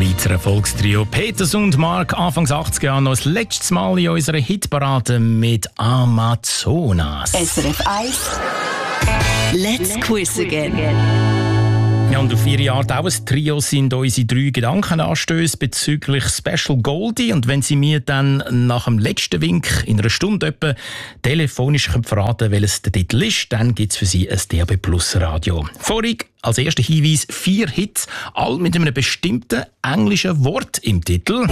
Schweizer Erfolgstrio Peters und Mark Anfangs 80er Jahre noch das letzte Mal in unserer Hitparade mit Amazonas. SRF 1 Let's Quiz Again. Ja, und auf ihre Art auch ein Trio sind unsere 3 Gedankenanstöße bezüglich Special Goldie. Und wenn Sie mir dann nach dem letzten Wink in einer Stunde etwa telefonisch verraten können, welches der Titel ist, dann gibt es für Sie ein DAB Plus Radio. Vorig als erster Hinweis 4 Hits, all mit einem bestimmten englischen Wort im Titel.